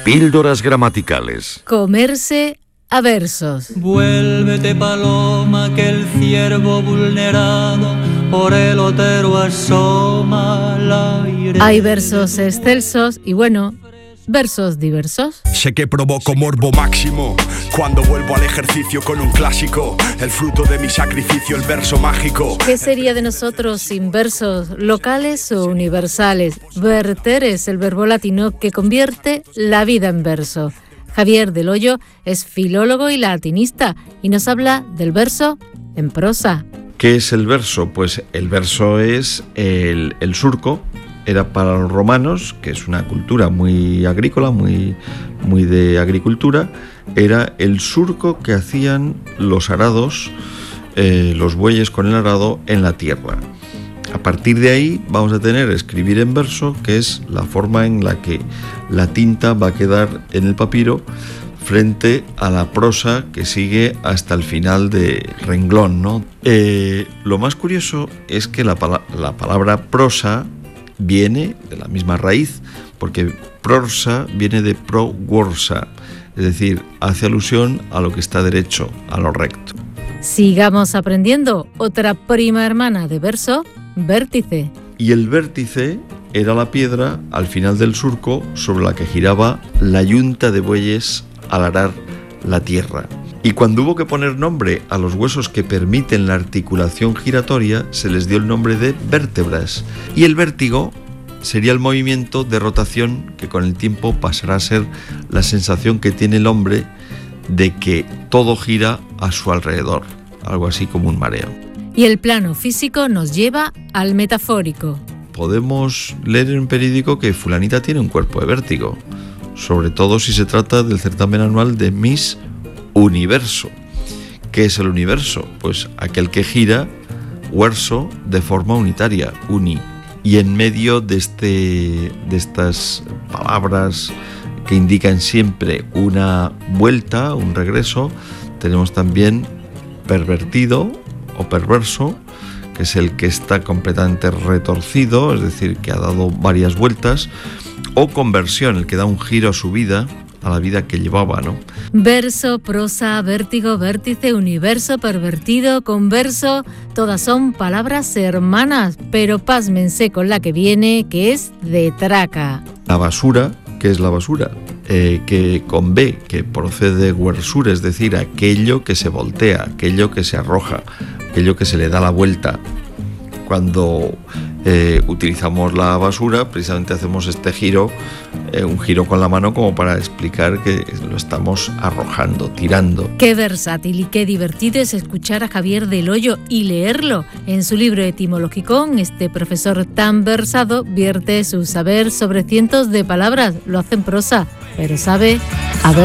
Píldoras gramaticales. Comerse a versos. Vuélvete paloma, que el ciervo vulnerado por el otero asoma al aire. Hay versos excelsos y bueno, versos diversos. Sé que provoco morbo máximo cuando vuelvo al ejercicio con un clásico, el fruto de mi sacrificio, el verso mágico. ¿Qué sería de nosotros sin versos locales o universales? Verter es el verbo latino que convierte la vida en verso. Javier del Hoyo es filólogo y latinista y nos habla del verso en prosa. ¿Qué es el verso? Pues el verso es el surco. Era para los romanos, que es una cultura muy agrícola, muy de agricultura, era el surco que hacían los arados, los bueyes con el arado en la tierra. A partir de ahí vamos a tener escribir en verso, que es la forma en la que la tinta va a quedar en el papiro frente a la prosa que sigue hasta el final de renglón, ¿no? Lo más curioso es que la palabra prosa viene de la misma raíz, porque prosa viene de pro-worsa, es decir, hace alusión a lo que está derecho, a lo recto. Sigamos aprendiendo. Otra prima hermana de verso, vértice. Y el vértice era la piedra al final del surco sobre la que giraba la yunta de bueyes al arar la tierra. Y cuando hubo que poner nombre a los huesos que permiten la articulación giratoria, se les dio el nombre de vértebras. Y el vértigo sería el movimiento de rotación que con el tiempo pasará a ser la sensación que tiene el hombre de que todo gira a su alrededor, algo así como un mareo. Y el plano físico nos lleva al metafórico. Podemos leer en un periódico que fulanita tiene un cuerpo de vértigo, sobre todo si se trata del certamen anual de Miss Universo. ¿Qué es el universo? Pues aquel que gira, verso, de forma unitaria, uni. Y en medio de estas palabras que indican siempre una vuelta, un regreso, tenemos también pervertido o perverso, que es el que está completamente retorcido, es decir, que ha dado varias vueltas, o conversión, el que da un giro a su vida, a la vida que llevaba, ¿no? Verso, prosa, vértigo, vértice, universo, pervertido, converso, todas son palabras hermanas, pero pásmense con la que viene, que es de traca. La basura, ¿qué es la basura? Que con B, que procede de versura, es decir, aquello que se voltea, aquello que se arroja, aquello que se le da la vuelta. Cuando utilizamos la basura, precisamente hacemos este giro, un giro con la mano como para explicar que lo estamos arrojando, tirando. Qué versátil y qué divertido es escuchar a Javier del Hoyo y leerlo. En su libro Etimologicón, este profesor tan versado vierte su saber sobre cientos de palabras, lo hace en prosa, pero sabe a ver.